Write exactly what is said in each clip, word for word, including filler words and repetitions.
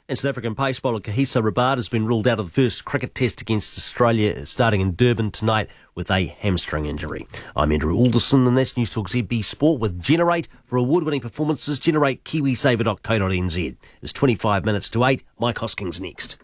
And South African pace bowler Kagiso Rabada has been ruled out of the first cricket test against Australia starting in Durban tonight with a hamstring injury. I'm Andrew Alderson and that's News Talk Z B Sport with Generate. For award-winning performances, generate kiwisaver dot co dot n z. It's twenty-five minutes to eight. Mike Hoskins next.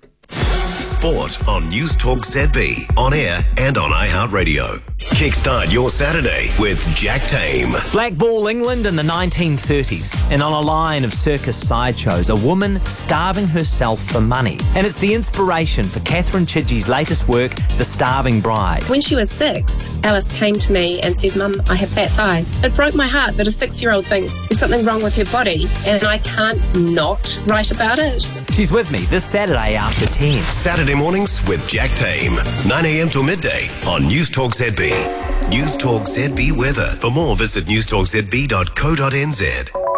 Sport on News Talk Z B, on air and on iHeartRadio. Kickstart your Saturday with Jack Tame. Black Ball England in the nineteen thirties, and on a line of circus sideshows, a woman starving herself for money. And it's the inspiration for Catherine Chidgey's latest work, The Starving Bride. When she was six, Alice came to me and said, "Mum, I have fat thighs." It broke my heart that a six-year-old thinks there's something wrong with her body, and I can't not write about it. She's with me this Saturday after ten. Saturday mornings with Jack Tame, nine a m till midday on News Talk Z B. News Talk Z B weather. For more, visit news talk z b dot co dot n z.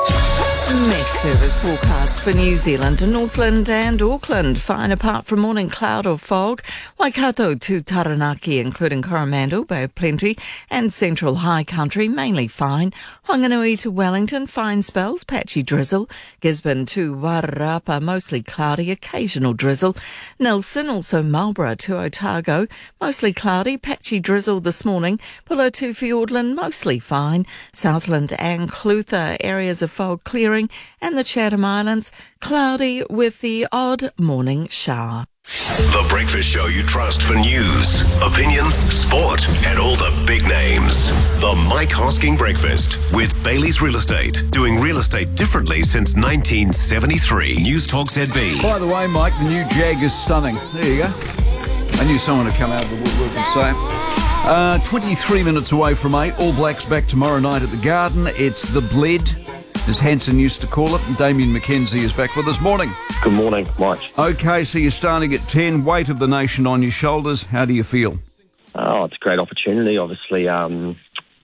Met Service forecast for New Zealand, Northland and Auckland. Fine apart from morning cloud or fog. Waikato to Taranaki, including Coromandel, Bay of Plenty, and Central High Country, mainly fine. Whanganui to Wellington, fine spells, patchy drizzle. Gisborne to Wairarapa, mostly cloudy, occasional drizzle. Nelson, also Marlborough to Otago, mostly cloudy, patchy drizzle this morning. Pulo to Fiordland, mostly fine. Southland and Clutha, areas of fog clearing. And the Chatham Islands, cloudy with the odd morning shower. The breakfast show you trust for news, opinion, sport, and all the big names. The Mike Hosking Breakfast with Bailey's Real Estate. Doing real estate differently since nineteen seventy-three. News Talk Z B. By the way, Mike, the new Jag is stunning. There you go. I knew someone would come out of the woodwork and say it. Uh, twenty-three minutes away from eight. All Blacks back tomorrow night at the Garden. It's the Bled, as Hanson used to call it. Damien McKenzie is back with us. Morning. Good morning, Mike. Okay, so you're starting at ten, weight of the nation on your shoulders. How do you feel? Oh, it's a great opportunity. Obviously, um,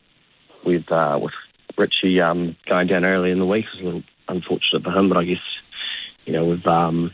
with uh, with Richie um, going down early in the week, it was a little unfortunate for him, but I guess, you know, we've um,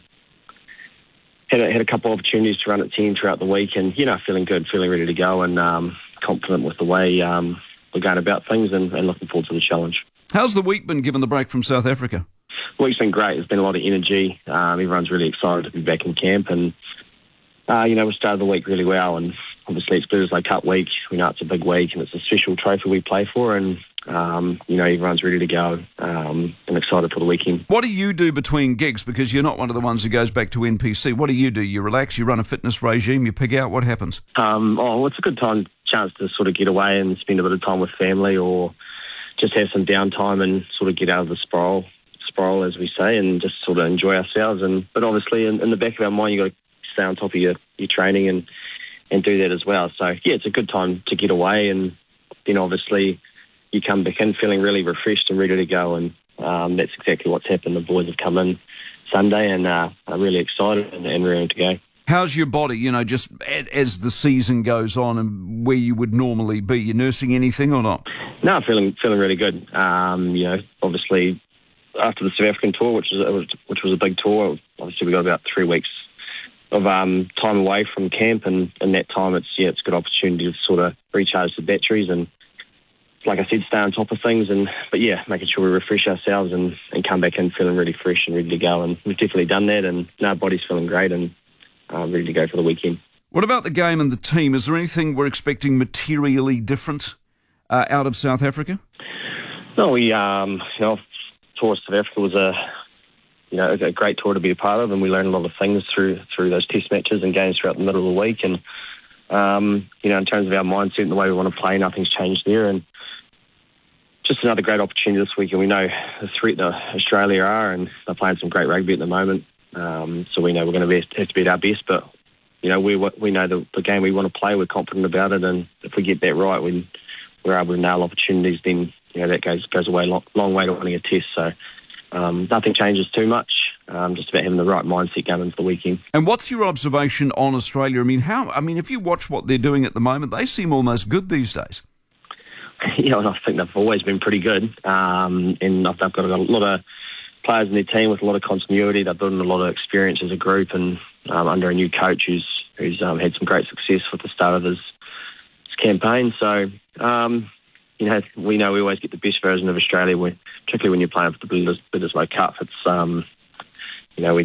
had, a, had a couple of opportunities to run at ten throughout the week and, you know, feeling good, feeling ready to go and um, confident with the way um, we're going about things and, and looking forward to the challenge. How's the week been given the break from South Africa? The week's been great. There's been a lot of energy. Um, everyone's really excited to be back in camp and, uh, you know, we started the week really well and obviously it's Bledisloe Cup week. We know it's a big week and it's a special trophy we play for and, um, you know, everyone's ready to go um, and excited for the weekend. What do you do between gigs? Because you're not one of the ones who goes back to N P C. What do you do? You relax, you run a fitness regime, you pig out, what happens? Um, oh, well, it's a good time, chance to sort of get away and spend a bit of time with family or just have some downtime and sort of get out of the spiral, spiral as we say, and just sort of enjoy ourselves. And but obviously, in, in the back of our mind, you've got to stay on top of your, your training and, and do that as well. So, yeah, it's a good time to get away. And then obviously, you come back in feeling really refreshed and ready to go. And um, that's exactly what's happened. The boys have come in Sunday and uh, are really excited and, and ready to go. How's your body, you know, just as the season goes on and where you would normally be? You nursing anything or not? No, feeling feeling really good. Um, you know, obviously after the South African tour, which was which was a big tour, obviously we got about three weeks of um, time away from camp, and in that time, it's yeah, it's a good opportunity to sort of recharge the batteries and, like I said, stay on top of things. And but yeah, making sure we refresh ourselves and, and come back in feeling really fresh and ready to go. And we've definitely done that, and no, body's feeling great and uh, ready to go for the weekend. What about the game and the team? Is there anything we're expecting materially different Uh, out of South Africa? No, we, um, you know, tour of South Africa was a, you know, a great tour to be a part of, and we learned a lot of things through through those test matches and games throughout the middle of the week. And um, you know, in terms of our mindset and the way we want to play, nothing's changed there. And just another great opportunity this week. And we know the threat that Australia are, and they're playing some great rugby at the moment. Um, so we know we're going to be, have to be at our best, but you know, we we know the, the game we want to play. We're confident about it, and if we get that right, we we're able to nail opportunities, then you know that goes goes away long, long way to winning a test. So um, nothing changes too much. Um, just about having the right mindset going into the weekend. And what's your observation on Australia? I mean, how? I mean, if you watch what they're doing at the moment, they seem almost good these days. Yeah, and I think they've always been pretty good. Um, and they've got a lot of players in their team with a lot of continuity. They're building a lot of experience as a group, and um, under a new coach who's who's um, had some great success with the start of his campaign. So, um, you know, we know we always get the best version of Australia, when, particularly when you're playing for the Bledisloe Cup. It's, um, you know, we